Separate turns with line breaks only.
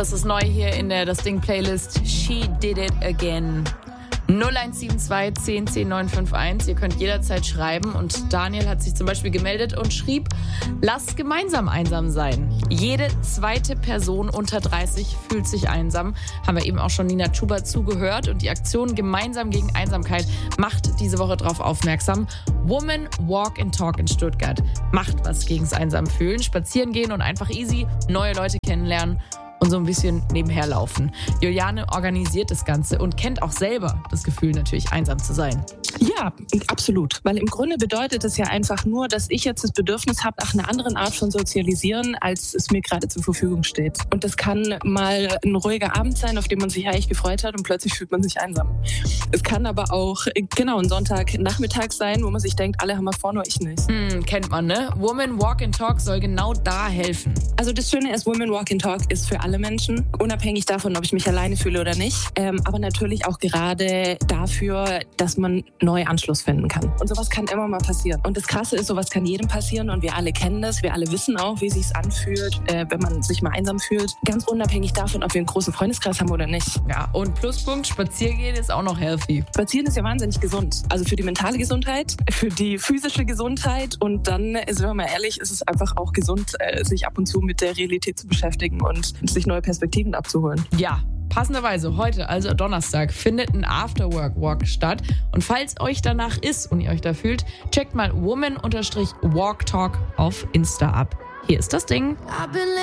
Das ist neu hier in der Das Ding-Playlist. She Did It Again. 0172 10 10 951. Ihr könnt jederzeit schreiben. Und Daniel hat sich zum Beispiel gemeldet und schrieb, lasst gemeinsam einsam sein. Jede zweite Person unter 30 fühlt sich einsam. Haben wir eben auch schon Nina Chuba zugehört. Und die Aktion Gemeinsam gegen Einsamkeit macht diese Woche darauf aufmerksam. Woman Walk and Talk in Stuttgart macht was gegens Einsamfühlen. Spazieren gehen und einfach easy neue Leute kennenlernen. Und so ein bisschen nebenher laufen. Juliane organisiert das Ganze und kennt auch selber das Gefühl, natürlich einsam zu sein.
Ja, absolut. Weil im Grunde bedeutet es ja einfach nur, dass ich jetzt das Bedürfnis habe nach einer anderen Art von Sozialisieren, als es mir gerade zur Verfügung steht. Und das kann mal ein ruhiger Abend sein, auf den man sich eigentlich gefreut hat und plötzlich fühlt man sich einsam. Es kann aber auch, ein Sonntagnachmittag sein, wo man sich denkt, alle haben was vor, nur ich nicht.
Kennt man, ne? Woman Walk and Talk soll genau da helfen.
Also das Schöne ist, Women Walk and Talk ist für alle Menschen, unabhängig davon, ob ich mich alleine fühle oder nicht. Aber natürlich auch gerade dafür, dass man neu Anschluss finden kann. Und sowas kann immer mal passieren. Und das Krasse ist, sowas kann jedem passieren und wir alle kennen das. Wir alle wissen auch, wie es sich anfühlt, wenn man sich mal einsam fühlt. Ganz unabhängig davon, ob wir einen großen Freundeskreis haben oder nicht.
Ja, und Pluspunkt, Spaziergehen ist auch noch healthy.
Spazieren ist ja wahnsinnig gesund. Also für die mentale Gesundheit, für die physische Gesundheit und dann, sind wir mal ehrlich, ist es einfach auch gesund, sich ab und zu mit der Realität zu beschäftigen und sich neue Perspektiven abzuholen.
Ja. Passenderweise heute, also Donnerstag, findet ein Afterwork-Walk statt. Und falls euch danach ist und ihr euch da fühlt, checkt mal woman-walk-talk auf Insta ab. Hier ist das Ding.